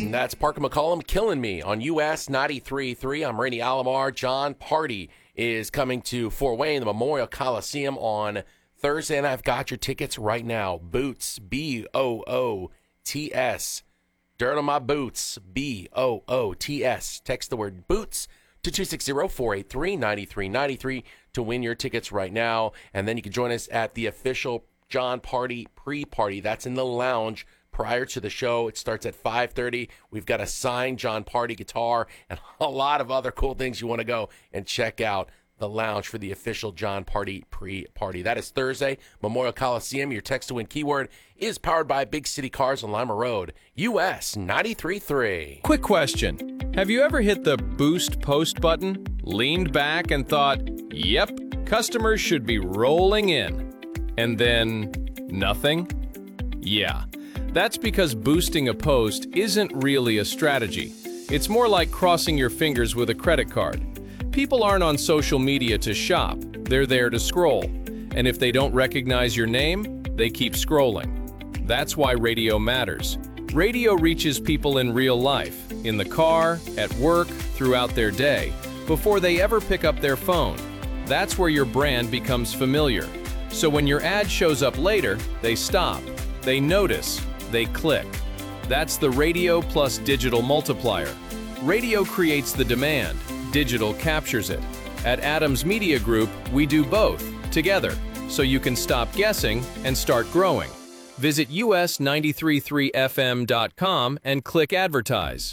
That's Parker McCollum, Killing Me on US 93.3. I'm Randy Alomar. Jon Pardi is coming to Fort Wayne, the Memorial Coliseum on Thursday, and I've got your tickets right now. Boots, B-O-O-T-S. Dirt on my boots, B-O-O-T-S. Text the word boots to 260-483-9393 to win your tickets right now. And then you can join us at the official Jon Pardi pre-party. That's in the lounge prior to the show. It starts at 5:30. We've got a signed Jon Pardi guitar and a lot of other cool things. You want to go and check out the lounge for the official Jon Pardi pre-party. That is Thursday, Memorial Coliseum. Your text to win keyword is powered by Big City Cars on Lima Road, US 93.3. Quick question. Have you ever hit the Boost Post button, leaned back and thought, yep, customers should be rolling in, and then nothing? Yeah. That's because boosting a post isn't really a strategy. It's more like crossing your fingers with a credit card. People aren't on social media to shop, they're there to scroll. And if they don't recognize your name, they keep scrolling. That's why radio matters. Radio reaches people in real life, in the car, at work, throughout their day, before they ever pick up their phone. That's where your brand becomes familiar. So when your ad shows up later, they stop, they notice, they click. That's the radio plus digital multiplier. Radio creates the demand, digital captures it. At Adams Media Group, we do both, together, so you can stop guessing and start growing. Visit us933fm.com and click advertise.